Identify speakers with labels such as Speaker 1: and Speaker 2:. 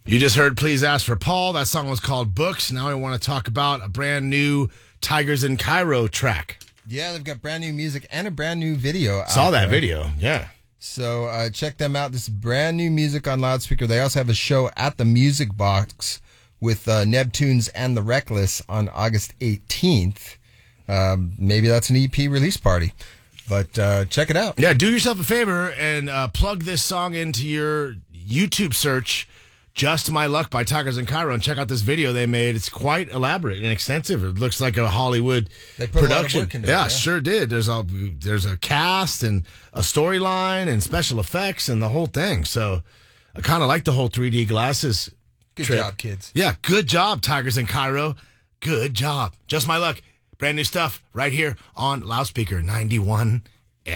Speaker 1: You just heard Please Ask for Paul. That song was called Books. Now I want to talk about a brand new Tigers in Cairo track.
Speaker 2: Yeah, they've got brand new music and a brand new video.
Speaker 1: Saw that video, yeah.
Speaker 2: So check them out. This is brand new music on Loudspeaker. They also have a show at the Music Box with Neptunes and the Reckless on August 18th. Maybe that's an EP release party. But check it out.
Speaker 1: Yeah, do yourself a favor and plug this song into your YouTube search, Just My Luck by Tigers in Cairo, and check out this video they made. It's quite elaborate and extensive. It looks like a Hollywood
Speaker 2: they put
Speaker 1: production.
Speaker 2: A lot of work into
Speaker 1: yeah,
Speaker 2: it,
Speaker 1: sure did. There's a cast and a storyline and special effects and the whole thing. So I kind of like the whole 3D glasses.
Speaker 2: Good
Speaker 1: trip.
Speaker 2: job, kids.
Speaker 1: Yeah, good job, Tigers in Cairo. Good job. Just My Luck. Brand new stuff right here on Loudspeaker 91.